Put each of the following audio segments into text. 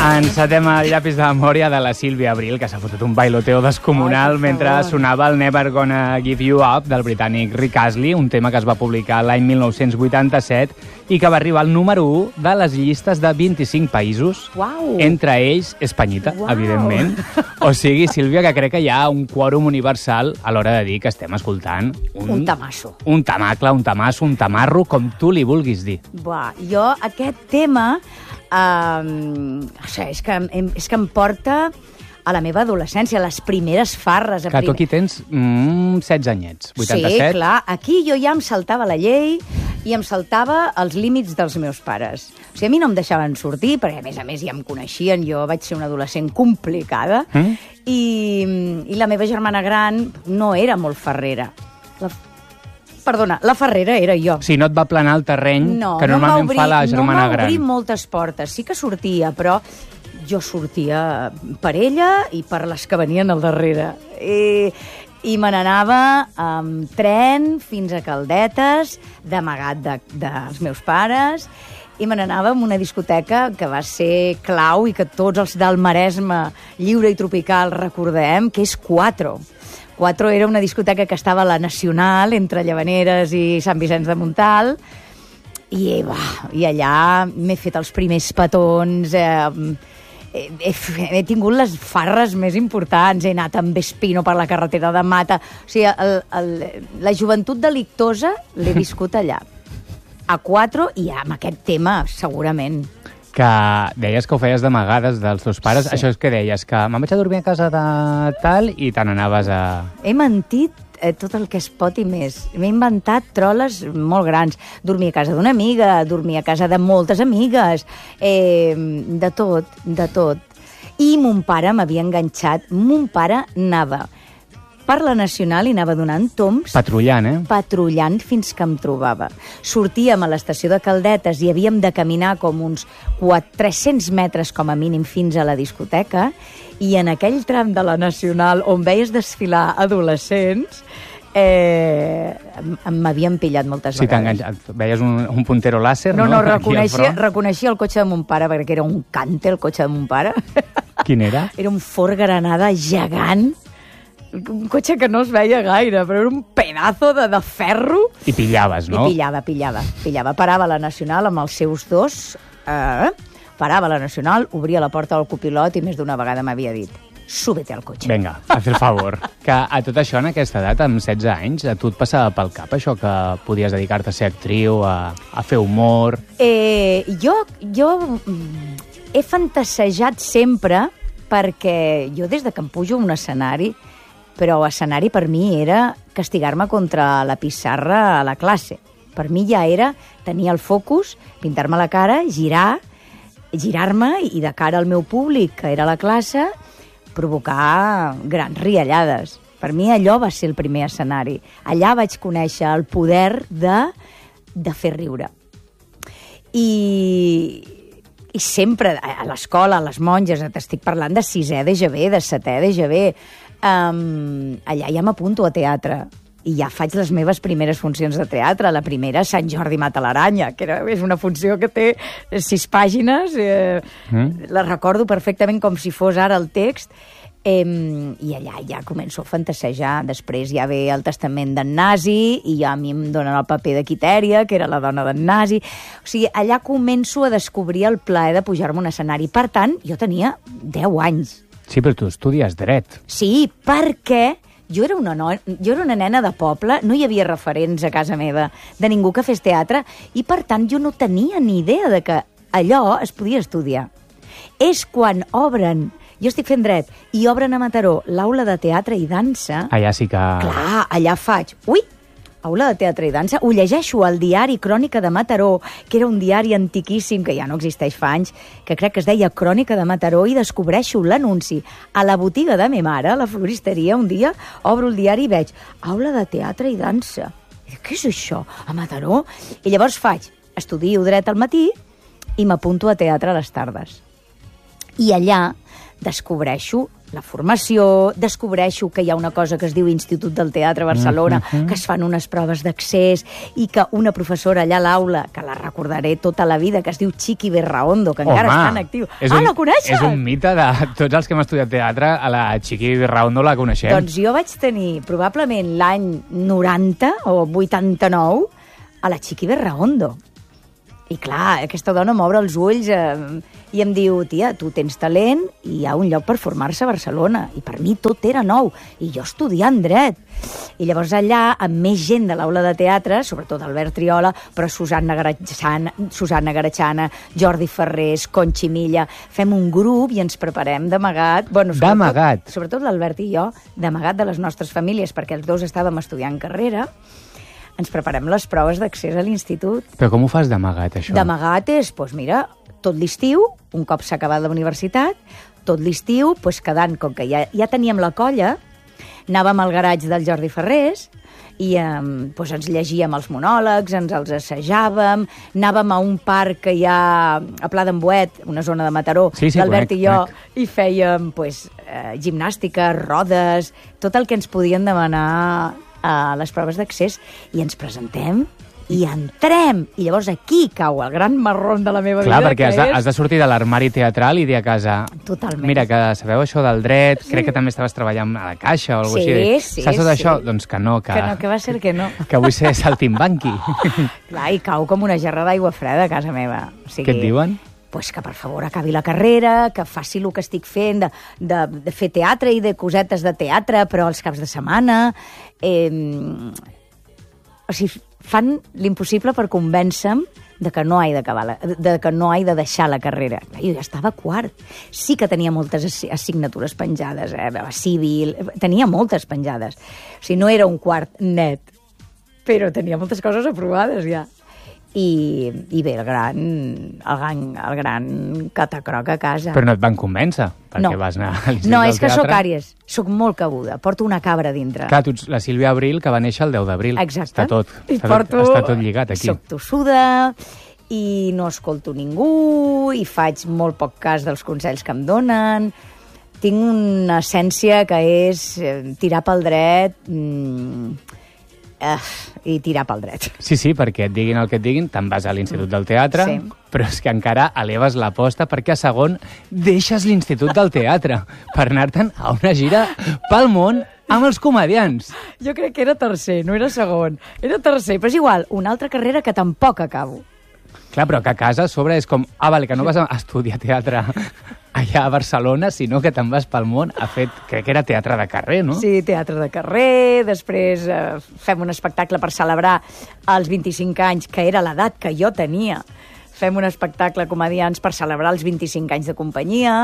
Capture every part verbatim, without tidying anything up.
Encetem el llapis de memòria de la Sílvia Abril, que s'ha fotut un bailoteo descomunal Ai, mentre sonava el Never Gonna Give You Up del britànic Rick Astley, un tema que es va publicar l'any mil nou-cents vuitanta-set i que va arribar al número u de les llistes de vint-i-cinc països, Uau. entre ells Espanyita, Uau. evidentment. O sigui, Sílvia, que crec que hi ha un quòrum universal a l'hora de dir que estem escoltant un, Un tamasso. Un tamacle, un tamasso, un tamarro, com tu li vulguis dir. Buah, jo aquest tema... Um, o sigui, és, que, em, és que em porta a la meva adolescència, les primeres farres. Que tu aquí tens mm, setze anyets, vuitanta-set. Sí, clar. Aquí jo ja em saltava la llei i em saltava els límits dels meus pares. O sigui, a mi no em deixaven sortir, perquè a més a més ja em coneixien, jo vaig ser una adolescent complicada, mm? i, i la meva germana gran no era molt farrera. La... Perdona, la farrera era jo. O sigui, no et va planar el terreny no, que normalment no fa la germana no gran. No m'obrí moltes portes. Sí que sortia, però jo sortia per ella i per les que venien al darrere. I, i me n'anava amb tren fins a Caldetes, d'amagat de, dels meus pares, i me n'anava a una discoteca que va ser clau i que tots els del Maresme lliure i tropical recordem, que és Quattro. Quattro era una discoteca que estava a la Nacional, entre Llavaneres i Sant Vicenç de Montalt, i, bah, i allà m'he fet els primers petons, eh, he, he tingut les farres més importants, he anat amb Vespino per la carretera de Mata, o sigui, el, el, la joventut delictosa l'he viscut allà. A Quattro i amb aquest tema, segurament. Que deies que ho feies d'amagades dels teus pares. Sí. Això és que deies, que me'n vaig a dormir a casa de tal i te n'anaves a... He mentit eh, tot el que es pot i més. M'he inventat troles molt grans. Dormir a casa d'una amiga, dormir a casa de moltes amigues, eh, de tot, de tot. I mon pare m'havia enganxat. Mon pare anava per la Nacional i anava donant tombs... Patrullant, eh? Patrullant fins que em trobava. Sortíem a l'estació de Caldetes i havíem de caminar com uns tres-cents metres com a mínim fins a la discoteca, i en aquell tram de la Nacional on veies desfilar adolescents eh, m'havien pillat moltes sí, vegades. Sí, veies un, un puntero làser, no? No, no, reconeixia, reconeixia el cotxe de mon pare, perquè era un cante, el cotxe de mon pare. Quin era? Era un Ford Granada gegant, un cotxe que no es veia gaire, però era un pedazo de, de ferro. I pillaves, no? I pillava, pillava, pillava. Parava a la Nacional amb els seus dos, eh? Parava a la Nacional, obria la porta del copilot i més d'una vegada m'havia dit: súbete al cotxe. Vinga, haz el favor. Que a tot això, en aquesta edat, amb setze anys, a tu et passava pel cap això que podies dedicar-te a ser actriu, a, a fer humor? Eh, jo, jo he fantasejat sempre, perquè jo des de que em pujo a un escenari, però escenari per mi era castigar-me contra la pissarra a la classe. Per mi ja era tenir el focus, pintar-me la cara, girar, girar-me i de cara al meu públic, que era la classe, provocar grans riallades. Per mi allò va ser el primer escenari. Allà vaig conèixer el poder de, de fer riure. I, i sempre a l'escola, a les monges, t'estic parlant de sisè de G B, de setè de G B, um, allà ja m'apunto a teatre. I ja faig les meves primeres funcions de teatre. La primera, Sant Jordi mata l'aranya, que era, és una funció que té sis pàgines. Eh, mm. La recordo perfectament com si fos ara el text. Eh, I allà ja començo a fantasejar. Després ja ve el testament d'en Nasi i ja a mi em donen el paper de Quitèria, que era la dona d'en Nasi. O sigui, allà començo a descobrir el plaer de pujar-me a un escenari. Per tant, jo tenia deu anys. Sí, però tu estudies dret. Sí, perquè jo era una, no... jo era una nena de poble, no hi havia referents a casa meva de ningú que fes teatre, i per tant jo no tenia ni idea de que allò es podia estudiar. És quan obren, jo estic fent dret, i obren a Mataró l'aula de teatre i dansa... Allà sí que... Clar, allà faig... Ui! Aula de teatre i dansa, ho llegeixo al diari Crònica de Mataró, que era un diari antiquíssim, que ja no existeix fa anys, que crec que es deia Crònica de Mataró, i descobreixo l'anunci a la botiga de ma mare, a la floristeria. Un dia obro el diari i veig Aula de teatre i dansa. I dic, què és això, a Mataró? I llavors faig, estudio dret al matí i m'apunto a teatre a les tardes. I allà descobreixo la formació, descobreixo que hi ha una cosa que es diu Institut del Teatre a Barcelona, mm-hmm. que es fan unes proves d'accés i que una professora allà a l'aula, que la recordaré tota la vida, que es diu Chiqui Berraondo, que encara Home, està en actiu. És ah, un, la coneixes? És un mite de tots els que hem estudiat teatre, a la Chiqui Berraondo la coneixem. Doncs jo vaig tenir probablement l'any noranta o vuitanta-nou a la Chiqui Berraondo. I clar, aquesta dona m'obre els ulls eh, i em diu, tia, tu tens talent i hi ha un lloc per formar-se a Barcelona. I per mi tot era nou. I jo estudiant dret. I llavors allà, amb més gent de l'aula de teatre, sobretot Albert Triola, però Susanna Garachana, Susanna Garachana, Jordi Ferrés, Conchi Milla, fem un grup i ens preparem d'amagat. Bueno, d'amagat? Sobretot l'Albert i jo, d'amagat de les nostres famílies, perquè els dos estàvem estudiant carrera. Ens preparem les proves d'accés a l'institut. Però com ho fas d'amagat, això? D'amagat és, doncs mira, tot l'estiu, un cop s'ha acabat la universitat, tot l'estiu, doncs quedant, com que ja, ja teníem la colla, anàvem al garatge del Jordi Ferrés i eh, doncs ens llegíem els monòlegs, ens els assajàvem, anàvem a un parc que hi ha a Pla d'en Boet, una zona de Mataró, sí, sí, l'Albert conec, i jo, conec. i fèiem doncs, eh, gimnàstica, rodes, tot el que ens podien demanar a les proves d'accés, i ens presentem i entrem. I llavors aquí cau el gran marrón de la meva Clar, vida, perquè que has de, és... has de sortir de l'armari teatral i dir a casa... Totalment. Mira, que sabeu això del dret, sí. Crec que també estaves treballant a la caixa o alguna sí, així. Sí, Saps tot sí. això? Doncs que no, que... Que no, que va ser que no. Que vull ser saltimbanqui. Clar, i cau com una gerra d'aigua freda a casa meva. O sigui, què et diuen? Pues que per favor acabi la carrera, que faci el que estic fent, de, de, de fer teatre i de cosetes de teatre, però els caps de setmana... Eh, o sigui, fan l'impossible per convèncer-me de que no he d'acabar, la, de que no he de deixar la carrera. Jo ja estava a quart. Sí que tenia moltes assignatures penjades, eh? Civil, tenia moltes penjades. O sigui, no era un quart net, però tenia moltes coses aprovades ja. I, i bé, el gran, el gran, el gran catacroc a casa. Però no et van convèncer, perquè no. vas anar a l'Institut No, del és que Teatre. sóc àries, sóc molt cabuda, porto una cabra dintre. Clar, tu ets la Sílvia Abril, que va néixer el deu d'abril. Exacte. Està tot, I està, porto... tot, està tot lligat aquí. Soc tossuda i no escolto ningú i faig molt poc cas dels consells que em donen. Tinc una essència que és tirar pel dret... Mm, Uh, i tirar pel dret. Sí, sí, perquè et diguin el que et diguin, te'n vas a l'Institut del Teatre, sí. Però és que encara eleves l'aposta perquè a segon deixes l'Institut del Teatre per anar-te'n a una gira pel món amb els comediants. Jo crec que era tercer, no era segon. Era tercer, però és igual, una altra carrera que tampoc acabo. Clar, però que a casa a sobre és com, ah, vale, que no vas a estudiar teatre allà a Barcelona, sinó que te'n vas pel món. Ha fet, crec que era teatre de carrer, no? Sí, teatre de carrer, després eh, fem un espectacle per celebrar els vint-i-cinc anys, que era l'edat que jo tenia. Fem un espectacle comediants per celebrar els vint-i-cinc anys de companyia,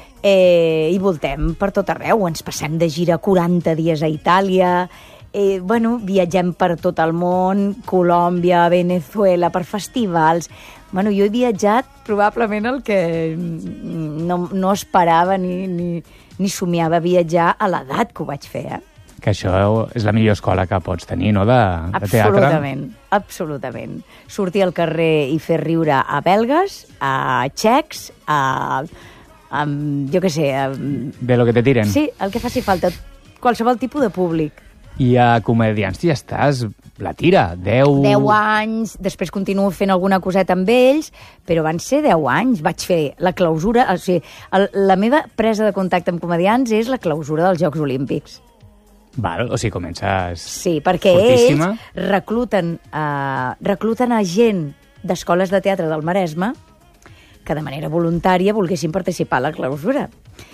eh, i voltem per tot arreu. Ens passem de gira quaranta dies a Itàlia, eh, bueno, viatgem per tot el món, Colòmbia, Venezuela, per festivals. Bueno, jo he viatjat probablement el que no, no esperava ni, ni, ni somiava viatjar a l'edat que ho vaig fer, eh? Que això és la millor escola que pots tenir, no?, de, de teatre. Absolutament, absolutament. Sortir al carrer i fer riure a belgues, a txecs, a... a jo què sé... A... De lo que te tiren. Sí, el que faci falta. Qualsevol tipus de públic. I a comediants ja estàs, la tira, deu... Deu anys, després continuo fent alguna coseta amb ells, però van ser deu anys. Vaig fer la clausura... O sigui, el, la meva presa de contacte amb comediants és la clausura dels Jocs Olímpics. Val, o sigui, comences Sí, perquè fortíssima. ells recluten, uh, recluten a gent d'escoles de teatre del Maresme que de manera voluntària volguessin participar a la clausura.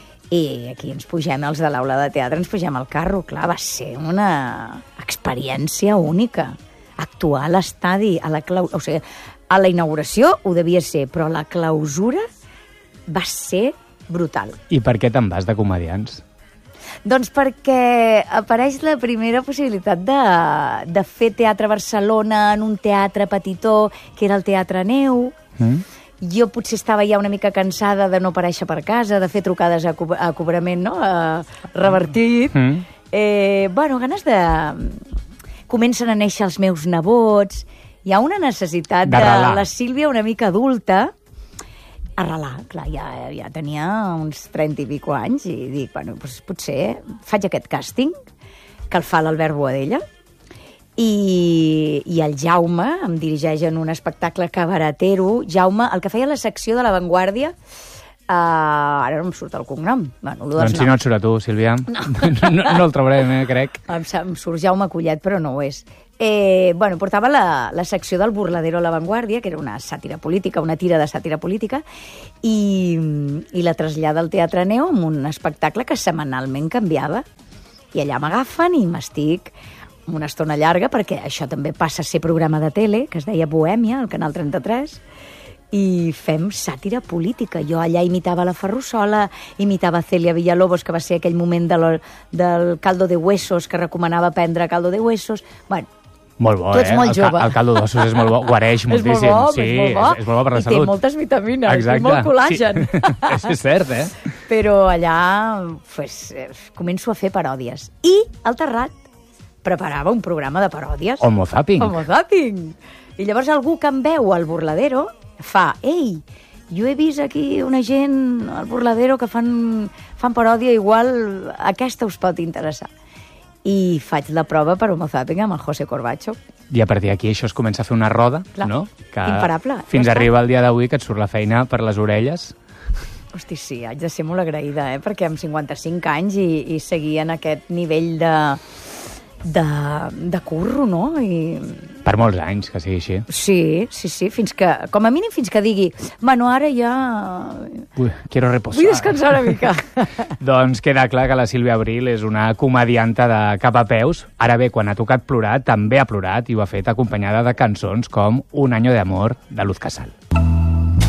I aquí ens pugem, els de l'aula de teatre, ens pugem al carro. Clar, va ser una experiència única. Actuar a l'estadi, a la clau... o sigui, a la inauguració ho devia ser, però a la clausura va ser brutal. I per què te'n vas de comediants? Doncs perquè apareix la primera possibilitat de, de fer teatre a Barcelona en un teatre petitó, que era el Teatre Neu. Mm. Jo potser estava ja una mica cansada de no aparèixer per casa, de fer trucades a, co a cobrament, no?, a revertit. Mm. Eh, bueno, ganes de... Comencen a néixer els meus nebots. Hi ha una necessitat de, de la Sílvia una mica adulta arrelar, clar, ja, ja tenia uns trenta i pico anys i dic, bueno, doncs potser faig aquest càsting que el fa l'Albert Boadella i, i el Jaume em dirigeix en un espectacle cabaretero. Jaume, el que feia la secció de La Vanguardia, uh, ara no em surt el cognom. Bueno, doncs si no et surt a tu, Sílvia. No, no, no el trobarem, eh, crec. Em, em surt Jaume Collet, però no ho és. Eh, bueno, portava la, la secció del Burladero a La Vanguardia, que era una sàtira política, una tira de sàtira política, i, i la trasllada al Teatre Neo amb un espectacle que setmanalment canviava. I allà m'agafen i m'estic una estona llarga, perquè això també passa a ser programa de tele, que es deia Bohèmia, al Canal trenta-tres, i fem sàtira política. Jo allà imitava la Ferrusola, imitava Celia Villalobos, que va ser aquell moment de lo, del caldo de huesos, que recomanava prendre caldo de huesos. Bueno, molt bo, tu ets eh? molt el, jove. El caldo d'ossos és molt bo, guareix moltíssim. És molt bo, sí, és molt bo. És, és molt bo per la I salut. té moltes vitamines. Exacte. I molt col·làgen. Sí. És cert, eh? Però allà pues, començo a fer paròdies. I el Terrat preparava un programa de paròdies. Homo zapping. Homo zapping. I llavors algú que em veu al Burladero fa, ei, jo he vist aquí una gent al Burladero que fan, fan paròdia, igual aquesta us pot interessar. I faig la prova per Homo zapping amb el José Corbacho. I a partir d'aquí això es comença a fer una roda, clar, no? Que imparable. Fins ja arriba el dia d'avui que et surt la feina per les orelles. Hosti, sí, haig de ser molt agraïda, eh? Perquè amb cinquanta-cinc anys i, i seguir en aquest nivell de, de, de curro, no? I... Per molts anys, que sigui així. Sí, sí, sí, fins que, com a mínim fins que digui, bueno, ara ja... Ui, quiero reposar. Vull descansar una mica. Doncs queda clar que la Sílvia Abril és una comedianta de cap a peus. Ara bé, quan ha tocat plorar, també ha plorat i ho ha fet acompanyada de cançons com Un año de amor, de Luz Casal.